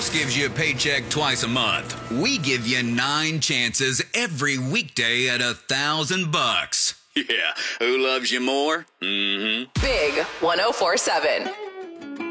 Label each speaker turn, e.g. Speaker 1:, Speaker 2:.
Speaker 1: Boss gives you a paycheck twice a month. We give you 9 chances every weekday at $1,000. Yeah, who loves you more?
Speaker 2: Big 104.7.